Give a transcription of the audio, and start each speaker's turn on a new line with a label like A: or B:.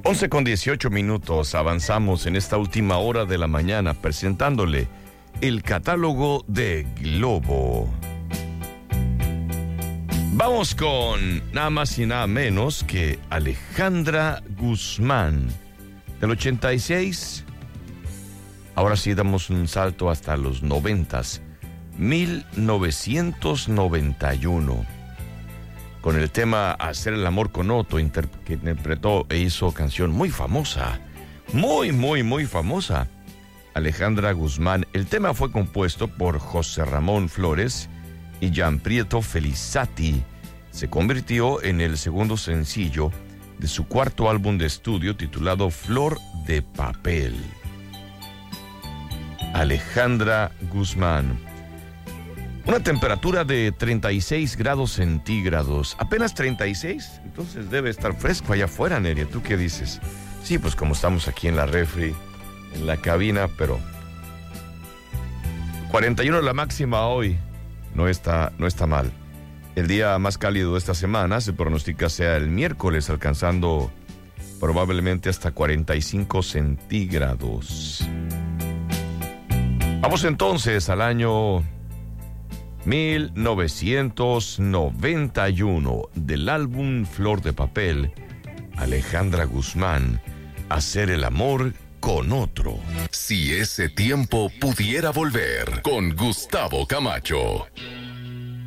A: 11:18, avanzamos en esta última hora de la mañana presentándole el catálogo de Globo. Vamos con nada más y nada menos que Alejandra Guzmán, del 86. Ahora sí damos un salto hasta los 90s, 1991. Con el tema Hacer el amor con otro, que interpretó e hizo canción muy famosa, muy famosa, Alejandra Guzmán. El tema fue compuesto por José Ramón Flores y Gian Prieto Felizati. Se convirtió en el segundo sencillo de su cuarto álbum de estudio titulado Flor de Papel. Alejandra Guzmán. Una temperatura de 36 grados centígrados. ¿Apenas 36? Entonces debe estar fresco allá afuera, Neria. ¿Tú qué dices? Sí, pues como estamos aquí en la refri, en la cabina, pero 41 la máxima hoy. No está mal. El día más cálido de esta semana se pronostica sea el miércoles, alcanzando probablemente hasta 45 centígrados. Vamos entonces al año 1991, del álbum Flor de Papel, Alejandra Guzmán, Hacer el amor con otro.
B: Si ese tiempo pudiera volver, con Gustavo Camacho.